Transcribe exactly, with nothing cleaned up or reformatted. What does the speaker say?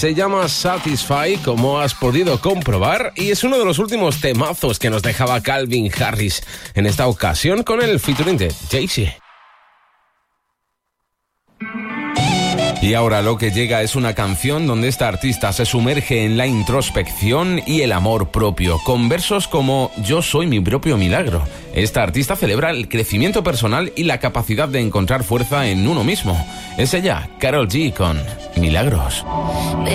Se llama Satisfy, como has podido comprobar, y es uno de los últimos temazos que nos dejaba Calvin Harris, en esta ocasión con el featuring de Jay-Z. Y ahora lo que llega es una canción donde esta artista se sumerge en la introspección y el amor propio, con versos como Yo soy mi propio milagro. Esta artista celebra el crecimiento personal y la capacidad de encontrar fuerza en uno mismo. Es ella, Karol G, con Milagros.